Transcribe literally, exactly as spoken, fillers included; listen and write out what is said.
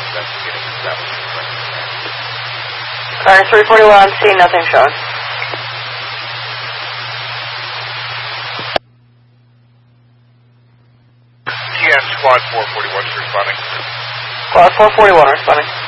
investigating establishing Car three forty-one, see nothing shown. T N Squad four forty-one responding. Squad four forty-one responding.